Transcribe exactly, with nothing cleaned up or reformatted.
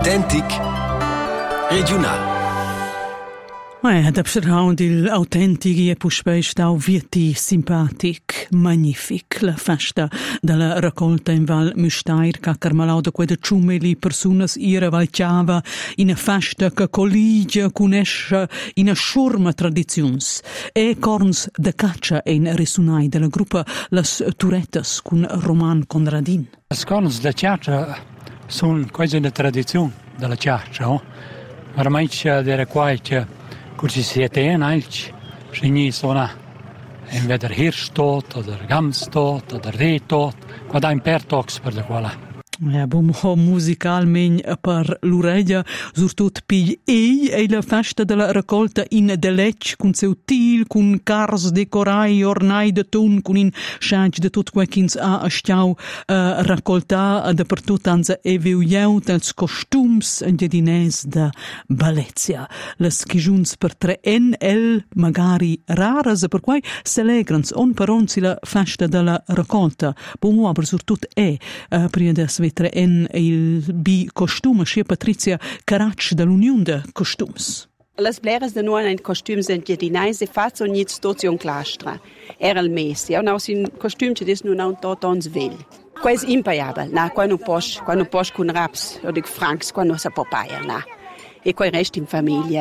Autentic regional. Eh, da pseraund il autentici e puspei stau vieti simpatic, magnific, la festa della raccolta in Val Müstair, che carmalau da quelle ciumeli personas ira valciava in una festa che colligia conosce in una schurma tradizions e corns de caccia in risunai della gruppa Las Turetas con Roman Conradin. Le corns de caccia sono quasi una tradizione della caccia, oh? Ormai c'è delle qualche Kursi siete in alci, scegni sono in veder hirstot, oder gamstot, oder retot, quando in pertox per la quale. Ja, bom ho musicalment per l'orella, surtot pigl ei e la festa della raccolta in delec, con seu til, con cars decorai, ornai de ton, con in sciag de tot quel ch'ins ha a stiau uh, raccolta dappertut anza e veuiau dels costums engiadinès de Balezia. Les schigiuns per tre en el magari raras, per quai celegrans on per on si la festa della raccolta. Bom ho, aber surtot e uh, prima de vetre en il bi costume, sia Patrizia Caracci dall'Unione de Costumes. Les bleres de noi in costumes en gedinais e fatto ogni stazione clastra. Era il mese, e now sin costume ci dis non un tot ons vel. Quais impaiable, na, quando posch, quando posch con raps, o dic francs, quando sa papaya, na. E quai rest in famiglia.